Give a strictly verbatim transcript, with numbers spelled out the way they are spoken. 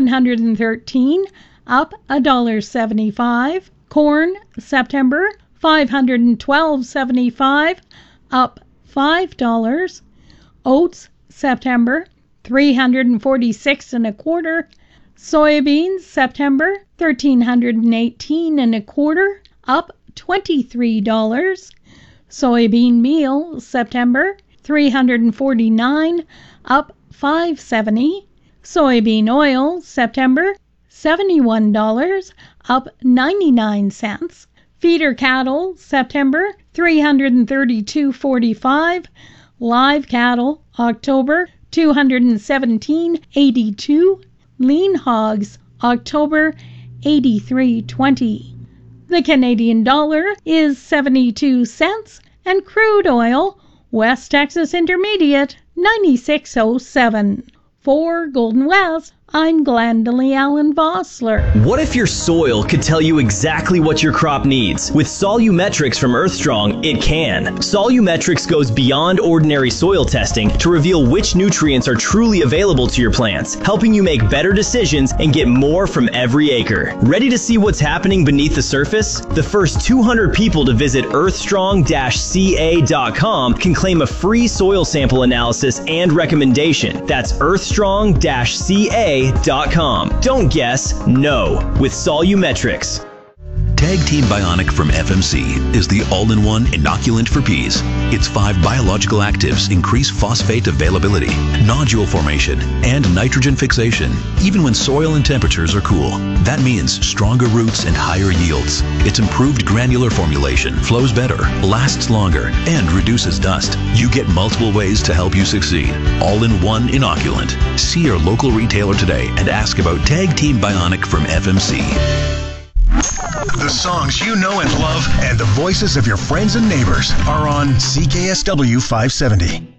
one hundred thirteen, up one dollar seventy-five. Corn, September, five hundred twelve dollars and seventy-five cents, up five dollars. Oats, September, three hundred forty-six and a quarter. Soybeans, September, one thousand three hundred eighteen and a quarter, up twenty-three dollars. Soybean meal, September, three hundred forty-nine, up five seventy. Soybean oil, September, seventy-one dollars, up ninety-nine cents. Feeder cattle, September, three hundred thirty-two forty-five. Live cattle, October, two hundred seventeen eighty-two. Lean hogs, October, eighty-three twenty. The Canadian dollar is seventy-two cents, and crude oil, West Texas Intermediate, ninety-six oh seven. For Golden West, I'm Glendalee Allen Vossler. What if your soil could tell you exactly what your crop needs? With Solumetrics from Earthstrong, it can. Solumetrics goes beyond ordinary soil testing to reveal which nutrients are truly available to your plants, helping you make better decisions and get more from every acre. Ready to see what's happening beneath the surface? The first two hundred people to visit earthstrong dash c a dot com can claim a free soil sample analysis and recommendation. That's earthstrong dash c a dot com. Don't guess, know with Solumetrics. Tag Team Bionic from F M C is the all-in-one inoculant for peas. Its five biological actives increase phosphate availability, nodule formation, and nitrogen fixation, even when soil and temperatures are cool. That means stronger roots and higher yields. Its improved granular formulation flows better, lasts longer, and reduces dust. You get multiple ways to help you succeed. All-in-one inoculant. See your local retailer today and ask about Tag Team Bionic from F M C. The songs you know and love and the voices of your friends and neighbors are on C K S W five seventy.